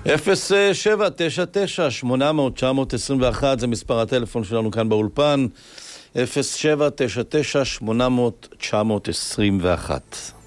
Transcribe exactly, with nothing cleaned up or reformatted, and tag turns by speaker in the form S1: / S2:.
S1: אפס שבע תשע תשע שמונה אפס אפס תשע אפס אחת זה מספר הטלפון שלנו כאן באולפן. אפס שבע תשע תשע שמונה אפס אפס תשע אפס אחת.